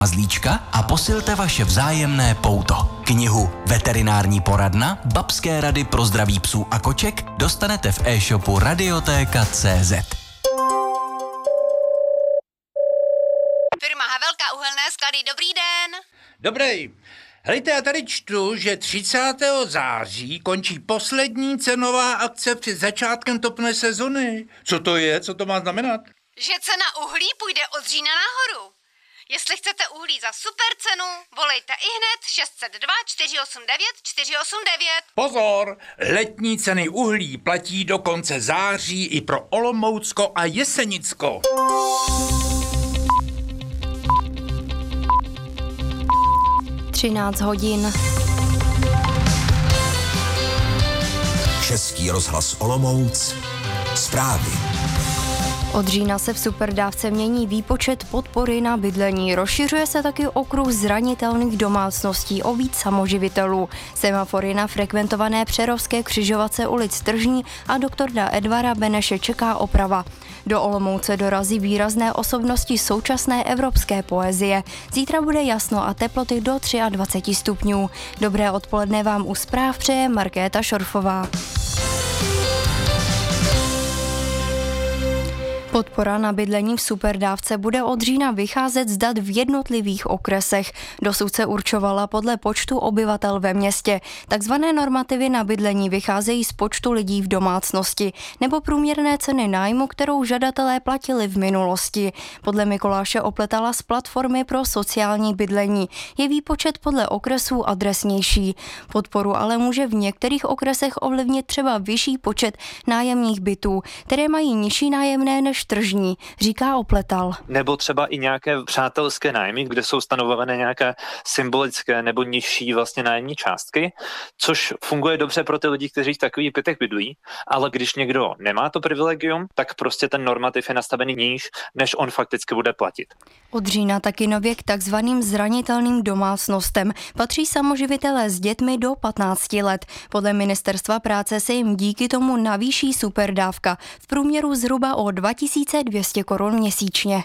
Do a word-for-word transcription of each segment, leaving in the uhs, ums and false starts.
mazlíčka a posilte vaše vzájemné pouto. Knihu Veterinární poradna, babské rady pro zdraví psů a koček dostanete v e-shopu radiotéka tečka cé zet. Firma Havelka uhelné sklady, dobrý den. Dobrý. Hejte, já tady čtu, že třicátého září končí poslední cenová akce před začátkem topné sezony. Co to je? Co to má znamenat? Že cena uhlí půjde od října nahoru. Jestli chcete uhlí za super cenu, volejte ihned šest set dva čtyři osm devět čtyři osm devět. Pozor, letní ceny uhlí platí do konce září i pro Olomoucko a Jesenicko. třináct hodin. Český rozhlas Olomouc. Zprávy. Od října se v superdávce mění výpočet podpory na bydlení. Rozšiřuje se taky okruh zranitelných domácností o víc samoživitelů. Semafory na frekventované Přerovské křižovatce ulic Tržní a doktora Edvara Beneše čeká oprava. Do Olomouce dorazí výrazné osobnosti současné evropské poezie. Zítra bude jasno a teploty do dvacet tři stupňů. Dobré odpoledne vám u zpráv přeje Markéta Šorfová. Podpora na bydlení v superdávce bude od října vycházet z dat v jednotlivých okresech. Dosud se určovala podle počtu obyvatel ve městě. Takzvané normativy na bydlení vycházejí z počtu lidí v domácnosti nebo průměrné ceny nájmu, kterou žadatelé platili v minulosti. Podle Mikuláše Opletala z platformy pro sociální bydlení je výpočet podle okresů adresnější. Podporu ale může v některých okresech ovlivnit třeba vyšší počet nájemních bytů, které mají nižší nájemné než tržní, říká Opletal. Nebo třeba i nějaké přátelské nájmy, kde jsou stanovované nějaké symbolické nebo nižší vlastně nájemní částky, což funguje dobře pro ty lidi, kteří v takových bytech bydlí, ale když někdo nemá to privilegium, tak prostě ten normativ je nastavený níž, než on fakticky bude platit. Od října taky nově k takzvaným zranitelným domácnostem patří samoživitelé s dětmi do patnácti let. Podle Ministerstva práce se jim díky tomu navýší superdávka v průměru zhruba o dva tisíce dvě stě korun měsíčně.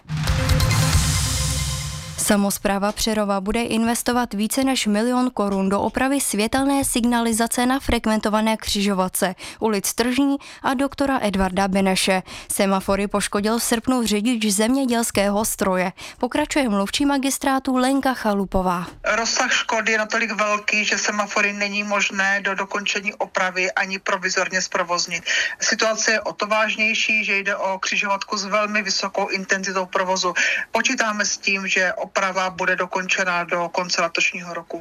Samospráva Přerova bude investovat více než milion korun do opravy světelné signalizace na frekventované křižovatce ulic Tržní a doktora Edvarda Beneše. Semafory poškodil v srpnu řidič zemědělského stroje. Pokračuje mluvčí magistrátu Lenka Chalupová. Rozsah škody je natolik velký, že semafory není možné do dokončení opravy ani provizorně zprovoznit. Situace je o to vážnější, že jde o křižovatku s velmi vysokou intenzitou provozu. Počítáme s tím, že oprava bude dokončena do konce letošního roku.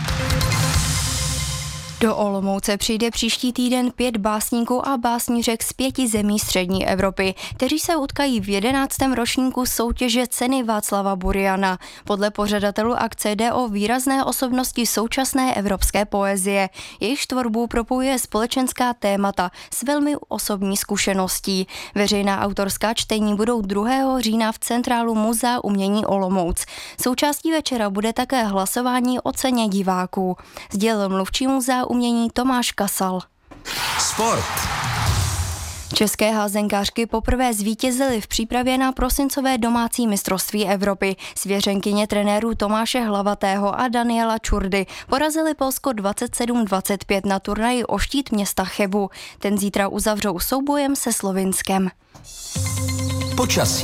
Do Olomouce přijde příští týden pět básníků a básnířek z pěti zemí střední Evropy, kteří se utkají v jedenáctém ročníku soutěže Ceny Václava Buriana. Podle pořadatelů akce jde o výrazné osobnosti současné evropské poezie. Jejich tvorbu propojuje společenská témata s velmi osobní zkušeností. Veřejná autorská čtení budou druhého října v centrálu Muzea umění Olomouc. Součástí večera bude také hlasování o ceně diváků. Sdělil mluvčí Muzea umění Tomáš Kasal. Sport. České házenkářky poprvé zvítězily v přípravě na prosincové domácí mistrovství Evropy. Svěřenkyně trenérů Tomáše Hlavatého a Daniela Čurdy porazily Polsko dvacet sedm dvacet pět na turnaji o štít města Chebu. Ten zítra uzavřou soubojem se Slovinskem. Počasí.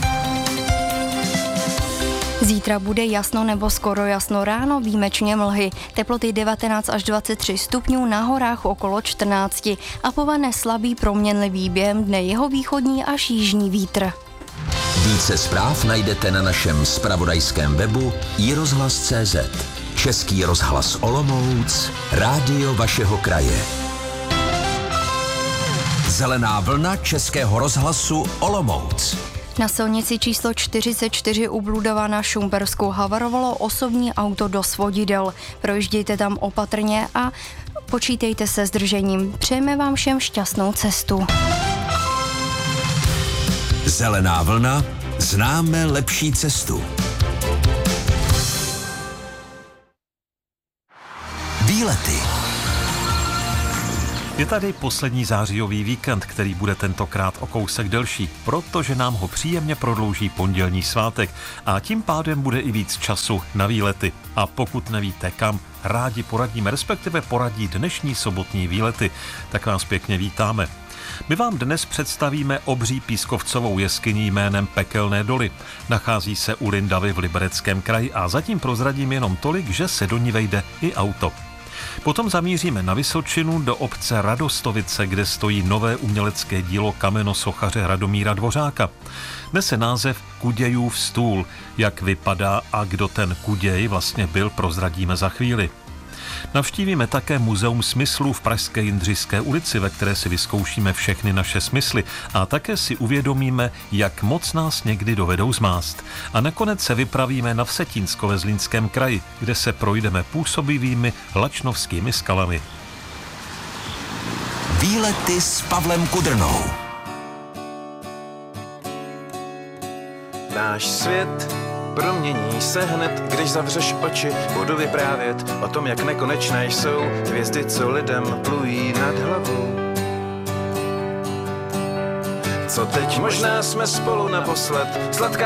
Zítra bude jasno nebo skoro jasno, ráno výjimečně mlhy. Teploty devatenáct až dvacet tři stupňů, na horách okolo čtrnáct a povane slabý proměnlivý, během dne jihovýchodní až jižní vítr. Více zpráv najdete na našem zpravodajském webu i rozhlas tečka cé zet. Český rozhlas Olomouc, rádio vašeho kraje. Zelená vlna Českého rozhlasu Olomouc. Na silnici číslo čtyřicet čtyři u Bludova na Šumpersku havarovalo osobní auto do svodidel. Projíždějte tam opatrně a počítejte se zdržením. Přejeme vám všem šťastnou cestu. Zelená vlna, známe lepší cestu. Výlety. Je tady poslední zářijový víkend, který bude tentokrát o kousek delší, protože nám ho příjemně prodlouží pondělní svátek a tím pádem bude i víc času na výlety. A pokud nevíte kam, rádi poradíme, respektive poradí dnešní sobotní výlety, tak vás pěkně vítáme. My vám dnes představíme obří pískovcovou jeskyni jménem Pekelné doly. Nachází se u Lindavy v Libereckém kraji a zatím prozradím jenom tolik, že se do ní vejde i auto. Potom zamíříme na Vysočinu do obce Radostovice, kde stojí nové umělecké dílo kamenosochaře Radomíra Dvořáka. Nese název Kudějův stůl. Jak vypadá a kdo ten Kuděj vlastně byl, prozradíme za chvíli. Navštívíme také Muzeum smyslů v pražské Jindřišské ulici, ve které si vyzkoušíme všechny naše smysly a také si uvědomíme, jak moc nás někdy dovedou zmást. A nakonec se vypravíme na Vsetínsko ve Zlínském kraji, kde se projdeme působivými lačnovskými skalami. Výlety s Pavlem Kudrnou. Náš svět promění se hned, když zavřeš oči. Budu vyprávět o tom, jak nekonečné jsou hvězdy, co lidem plují nad hlavou. Co teď? Možná jsme spolu naposled. Sladká